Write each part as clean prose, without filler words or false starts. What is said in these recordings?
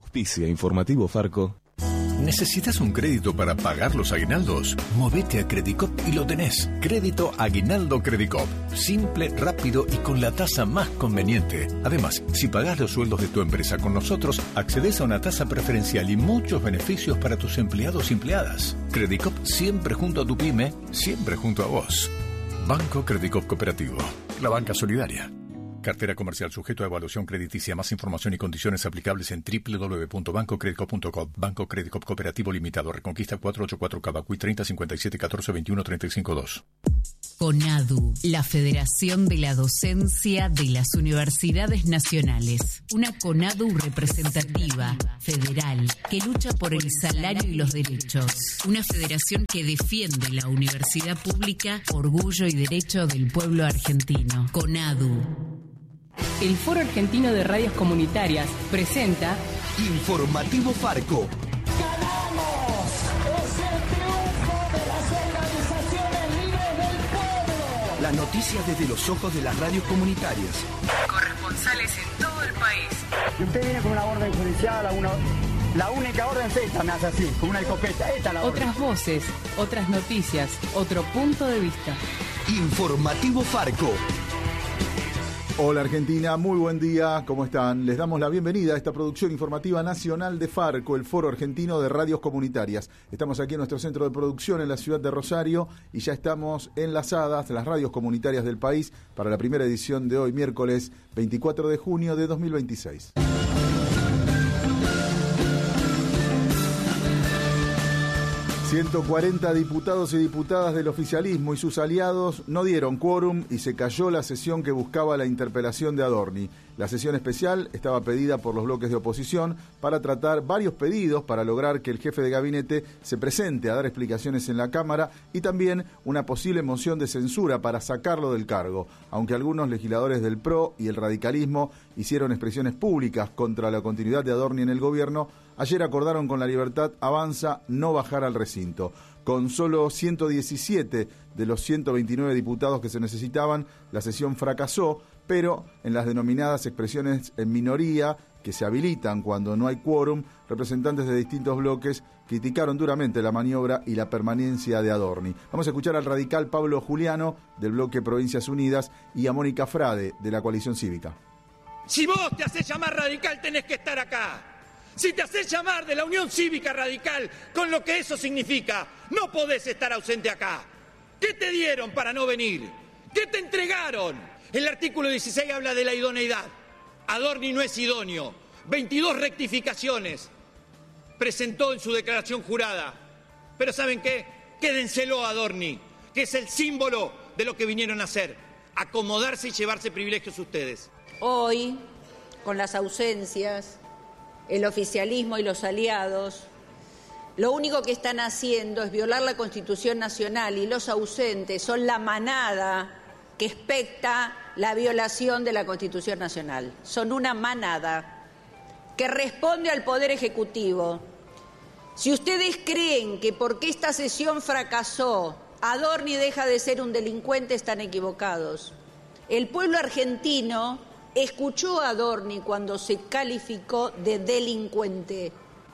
Auspicia Informativo Farco. ¿Necesitas un crédito para pagar los aguinaldos? Movete a Credicop y lo tenés. Crédito Aguinaldo Credicop. Simple, rápido y con la tasa más conveniente. Además, si pagás los sueldos de tu empresa con nosotros, accedes a una tasa preferencial y muchos beneficios para tus empleados y empleadas. Credicop siempre junto a tu pyme, siempre junto a vos. Banco Credicop Cooperativo. La banca solidaria. Cartera comercial sujeto a evaluación crediticia. Más información y condiciones aplicables en www.bancocredicop.com. Banco Credicop Cooperativo Limitado. Reconquista 484 Cavacuy 30 57 14 21 35 2. CONADU, la Federación de la Docencia de las Universidades Nacionales. Una CONADU representativa, federal, que lucha por el salario y los derechos. Una federación que defiende la universidad pública, orgullo y derecho del pueblo argentino. CONADU. El Foro Argentino de Radios Comunitarias presenta Informativo Farco. ¡Ganamos! ¡Es el triunfo de las organizaciones libres del pueblo! Las noticias desde los ojos de las radios comunitarias. corresponsales en todo el país. Y usted viene con una orden judicial, la única orden es esta, me hace así, con una escopeta. Esta la orden. Otras voces, otras noticias, otro punto de vista. Informativo Farco. Hola Argentina, muy buen día, ¿cómo están? Les damos la bienvenida a esta producción informativa nacional de Farco, el Foro Argentino de Radios Comunitarias. Estamos aquí en nuestro centro de producción en la ciudad de Rosario y ya estamos enlazadas las radios comunitarias del país para la primera edición de hoy, miércoles 24 de junio de 2026. 140 diputados y diputadas del oficialismo y sus aliados no dieron quórum y se cayó la sesión que buscaba la interpelación de Adorni. La sesión especial estaba pedida por los bloques de oposición para tratar varios pedidos para lograr que el jefe de gabinete se presente a dar explicaciones en la Cámara y también una posible moción de censura para sacarlo del cargo, aunque algunos legisladores del PRO y el radicalismo hicieron expresiones públicas contra la continuidad de Adorni en el gobierno. Ayer acordaron con La Libertad Avanza no bajar al recinto. Con solo 117 de los 129 diputados que se necesitaban, la sesión fracasó, pero en las denominadas expresiones en minoría, que se habilitan cuando no hay quórum, representantes de distintos bloques criticaron duramente la maniobra y la permanencia de Adorni. Vamos a escuchar al radical Pablo Juliano, del bloque Provincias Unidas, y a Mónica Frade, de la Coalición Cívica. Si vos te haces llamar radical, tenés que estar acá. Si te haces llamar de la Unión Cívica Radical, con lo que eso significa, no podés estar ausente acá. ¿Qué te dieron para no venir? ¿Qué te entregaron? El artículo 16 habla de la idoneidad. Adorni no es idóneo. 22 rectificaciones presentó en su declaración jurada. Pero ¿saben qué? Quédenselo a Adorni, que es el símbolo de lo que vinieron a hacer. Acomodarse y llevarse privilegios ustedes. Hoy, con las ausencias, el oficialismo y los aliados, lo único que están haciendo es violar la Constitución Nacional, y los ausentes son la manada que expecta la violación de la Constitución Nacional. Son una manada que responde al Poder Ejecutivo. Si ustedes creen que porque esta sesión fracasó, Adorni deja de ser un delincuente, están equivocados. El pueblo argentino escuchó a Adorni cuando se calificó de delincuente.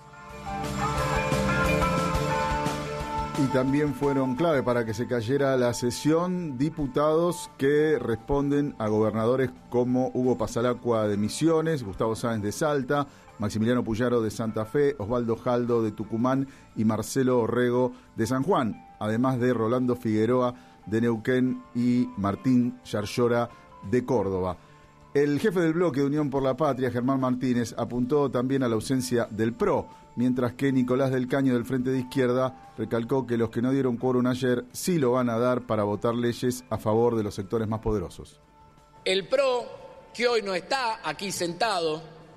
Y también fueron clave para que se cayera la sesión diputados que responden a gobernadores como Hugo Pasalacqua de Misiones, Gustavo Sáenz de Salta, Maximiliano Puyaro de Santa Fe, Osvaldo Jaldo de Tucumán y Marcelo Orrego de San Juan, además de Rolando Figueroa de Neuquén y Martín Yarlora de Córdoba. El jefe del bloque de Unión por la Patria, Germán Martínez, apuntó también a la ausencia del PRO, mientras que Nicolás del Caño del Frente de Izquierda recalcó que los que no dieron quórum ayer sí lo van a dar para votar leyes a favor de los sectores más poderosos. El PRO, que hoy no está aquí sentado,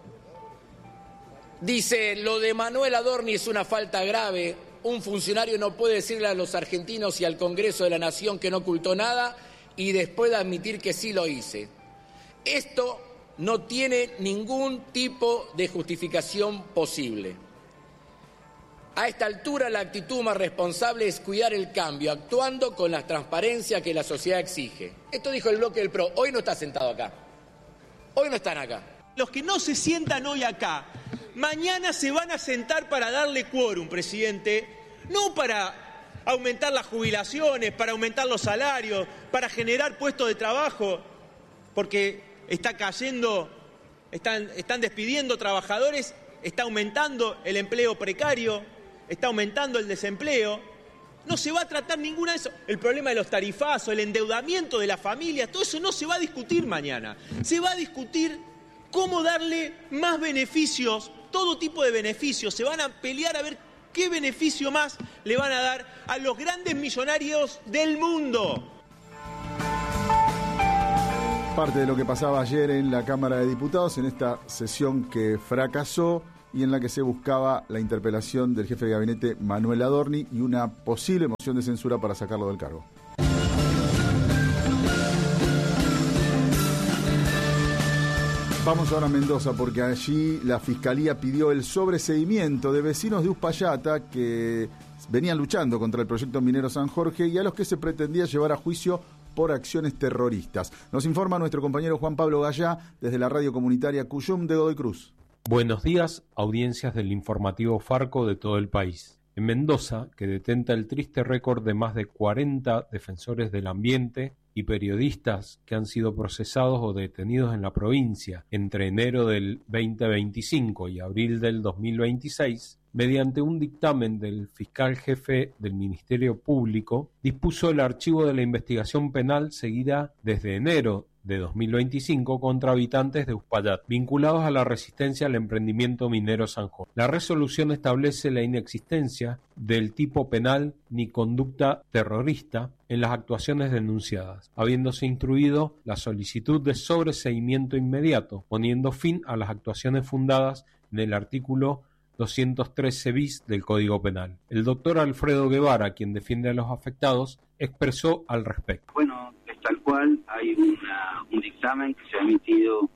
dice: lo de Manuel Adorni es una falta grave. Un funcionario no puede decirle a los argentinos y al Congreso de la Nación que no ocultó nada y después de admitir que sí lo hice. Esto no tiene ningún tipo de justificación posible. A esta altura la actitud más responsable es cuidar el cambio, actuando con la transparencia que la sociedad exige. Esto dijo el bloque del PRO. Hoy no está sentado acá. Hoy no están acá. Los que no se sientan hoy acá mañana se van a sentar para darle quórum, presidente, no para aumentar las jubilaciones, para aumentar los salarios, para generar puestos de trabajo, porque está cayendo, están despidiendo trabajadores, está aumentando el empleo precario, está aumentando el desempleo. No se va a tratar ninguna de eso. El problema de los tarifazos, el endeudamiento de las familias, todo eso no se va a discutir mañana. Se va a discutir cómo darle más beneficios, todo tipo de beneficios. Se van a pelear a ver qué beneficio más le van a dar a los grandes millonarios del mundo. Parte de lo que pasaba ayer en la Cámara de Diputados, en esta sesión que fracasó y en la que se buscaba la interpelación del jefe de gabinete Manuel Adorni y una posible moción de censura para sacarlo del cargo. Vamos ahora a Mendoza, porque allí la Fiscalía pidió el sobreseimiento de vecinos de Uspallata que venían luchando contra el proyecto minero San Jorge y a los que se pretendía llevar a juicio por acciones terroristas. Nos informa nuestro compañero Juan Pablo Gallá desde la radio comunitaria Cuyum de Godoy Cruz. Buenos días, audiencias del informativo Farco de todo el país. En Mendoza, que detenta el triste récord de más de 40 defensores del ambiente y periodistas que han sido procesados o detenidos en la provincia entre enero del 2025 y abril del 2026, mediante un dictamen del fiscal jefe del Ministerio Público, dispuso el archivo de la investigación penal seguida desde enero de 2025 contra habitantes de Uspallata, vinculados a la resistencia al emprendimiento minero San Jorge. La resolución establece la inexistencia del tipo penal ni conducta terrorista en las actuaciones denunciadas, habiéndose instruido la solicitud de sobreseimiento inmediato, poniendo fin a las actuaciones fundadas en el artículo 213 bis del Código Penal. El doctor Alfredo Guevara, quien defiende a los afectados, expresó al respecto. Bueno, es tal cual, hay un dictamen que se ha emitido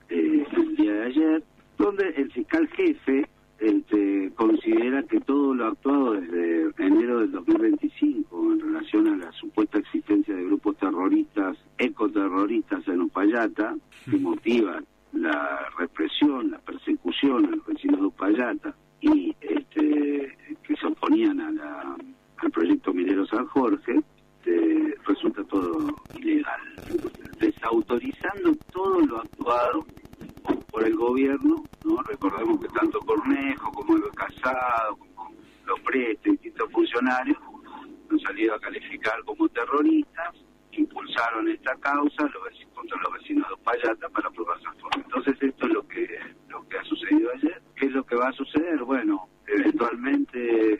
el día de ayer, donde el fiscal jefe considera que todo lo actuado desde enero del 2025 en relación a la supuesta existencia de grupos terroristas, ecoterroristas en Uspallata, que motivan la represión, la persecución a los vecinos de Uspallata y que se oponían al proyecto minero San Jorge, resulta todo ilegal, desautorizando todo lo actuado por el gobierno, ¿no? Recordemos que tanto Cornejo como el Casado, como los Prestes, distintos funcionarios han salido a calificar como terroristas, impulsaron esta causa contra los vecinos de Uspallata para aprobar San Jorge. Entonces esto es lo que ha sucedido ayer. ¿Qué es lo que va a suceder? Bueno, eventualmente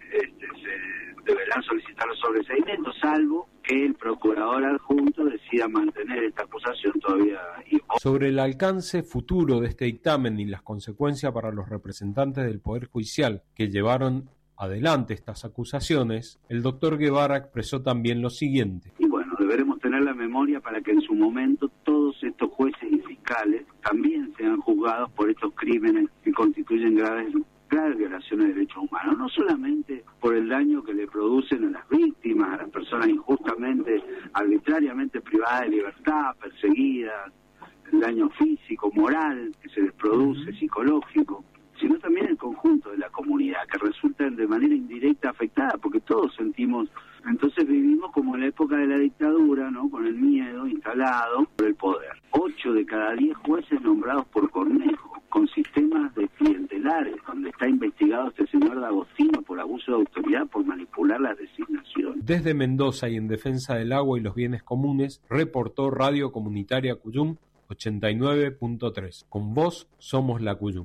se deberán solicitar los sobreseimientos, salvo que el procurador adjunto decida mantener esta acusación todavía. Sobre el alcance futuro de este dictamen y las consecuencias para los representantes del Poder Judicial que llevaron adelante estas acusaciones, el doctor Guevara expresó también lo siguiente. Y bueno, deberemos tener la memoria para que en su momento todos estos jueces y fiscales también sean juzgados por estos crímenes que constituyen graves violaciones de derechos humanos, no solamente por el daño que le producen a las víctimas, a las personas injustamente, arbitrariamente privadas de libertad, perseguidas, el daño físico, moral que se les produce, psicológico, sino también el conjunto de la comunidad, que resultan de manera indirecta afectada, porque todos sentimos, entonces vivimos como en la época de la dictadura, ¿no? Con el miedo instalado por el poder. 8 de cada 10 jueces nombrados por Cornejo, con sistemas de clientelares, donde está investigado este señor D'Agostino por abuso de autoridad, por manipular las designaciones. Desde Mendoza y en defensa del agua y los bienes comunes, reportó Radio Comunitaria Cuyum 89.3. Con vos somos la Cuyum.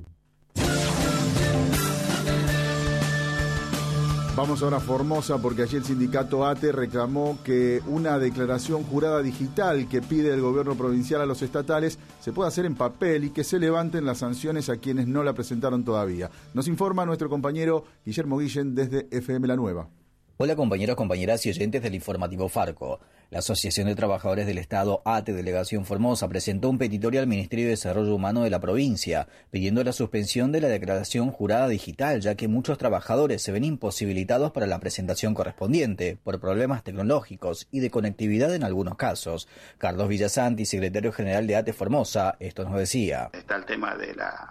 Vamos ahora a Formosa, porque allí el sindicato ATE reclamó que una declaración jurada digital que pide el gobierno provincial a los estatales se pueda hacer en papel y que se levanten las sanciones a quienes no la presentaron todavía. Nos informa nuestro compañero Guillermo Guillén desde FM La Nueva. Hola compañeros, compañeras y oyentes del informativo Farco. La Asociación de Trabajadores del Estado ATE Delegación Formosa presentó un petitorio al Ministerio de Desarrollo Humano de la provincia, pidiendo la suspensión de la declaración jurada digital, ya que muchos trabajadores se ven imposibilitados para la presentación correspondiente, por problemas tecnológicos y de conectividad en algunos casos. Carlos Villasanti, secretario general de ATE Formosa, esto nos decía. Está el tema de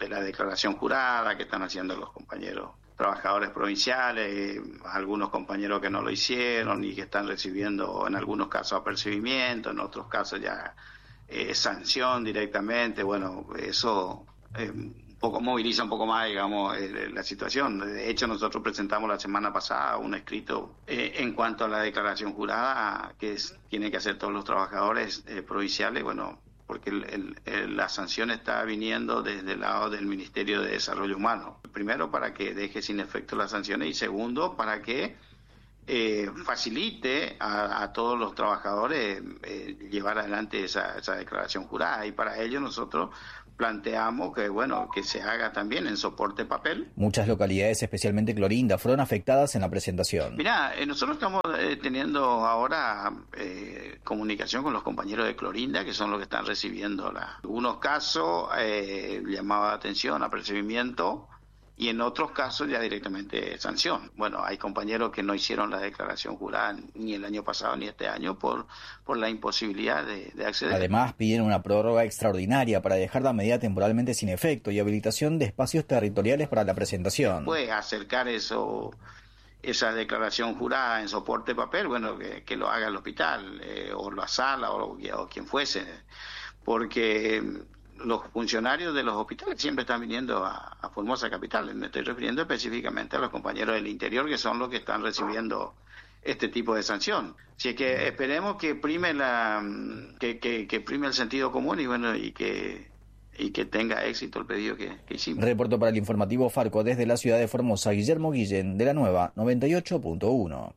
la declaración jurada que están haciendo los compañeros trabajadores provinciales, algunos compañeros que no lo hicieron y que están recibiendo en algunos casos apercibimiento, en otros casos ya sanción directamente. Bueno, eso moviliza un poco más, digamos, la situación. De hecho, nosotros presentamos la semana pasada un escrito en cuanto a la declaración jurada que tienen que hacer todos los trabajadores provinciales, bueno, porque la sanción está viniendo desde el lado del Ministerio de Desarrollo Humano. Primero, para que deje sin efecto las sanciones, y segundo, para que facilite a todos los trabajadores llevar adelante esa declaración jurada. Y para ello nosotros planteamos que se haga también en soporte papel. Muchas localidades, especialmente Clorinda, fueron afectadas en la presentación. Mirá, nosotros estamos teniendo ahora comunicación con los compañeros de Clorinda, que son los que están recibiendo algunos casos, llamado de atención, apercibimiento, y en otros casos ya directamente sanción. Bueno, hay compañeros que no hicieron la declaración jurada ni el año pasado ni este año por la imposibilidad de acceder. Además, pidieron una prórroga extraordinaria para dejar la medida temporalmente sin efecto y habilitación de espacios territoriales para la presentación. Puede acercar esa declaración jurada en soporte papel, bueno, que lo haga el hospital o la sala o quien fuese, porque los funcionarios de los hospitales siempre están viniendo a Formosa Capital. Me estoy refiriendo específicamente a los compañeros del interior, que son los que están recibiendo este tipo de sanción. Así que esperemos que prime que prime el sentido común y que tenga éxito el pedido que hicimos. Reportó para el informativo Farco desde la ciudad de Formosa, Guillermo Guillén, de la Nueva 98.1.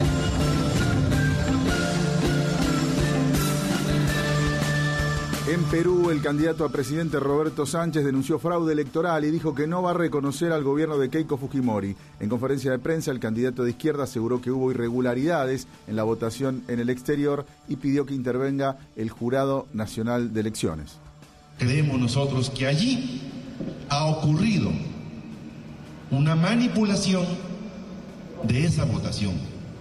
En Perú, el candidato a presidente Roberto Sánchez denunció fraude electoral y dijo que no va a reconocer al gobierno de Keiko Fujimori. En conferencia de prensa, el candidato de izquierda aseguró que hubo irregularidades en la votación en el exterior y pidió que intervenga el Jurado Nacional de Elecciones. Creemos nosotros que allí ha ocurrido una manipulación de esa votación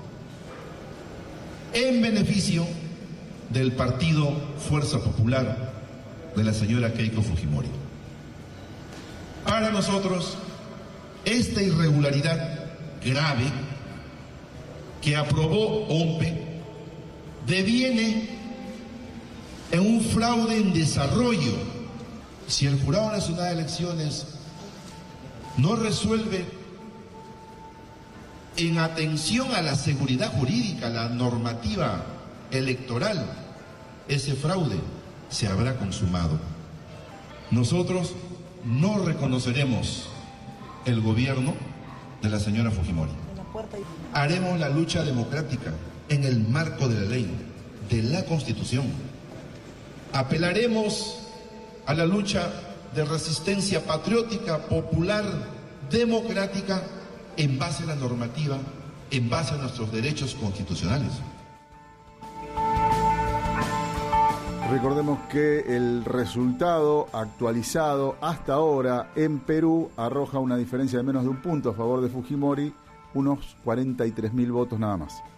en beneficio del partido Fuerza Popular de la señora Keiko Fujimori. Para nosotros, esta irregularidad grave que aprobó OMPE deviene en un fraude en desarrollo. Si el Jurado Nacional de Elecciones no resuelve en atención a la seguridad jurídica, la normativa electoral, ese fraude se habrá consumado. Nosotros no reconoceremos el gobierno de la señora Fujimori. Haremos la lucha democrática en el marco de la ley, de la Constitución. Apelaremos a la lucha de resistencia patriótica, popular, democrática, en base a la normativa, en base a nuestros derechos constitucionales. Recordemos que el resultado actualizado hasta ahora en Perú arroja una diferencia de menos de un punto a favor de Fujimori, unos 43.000 votos nada más.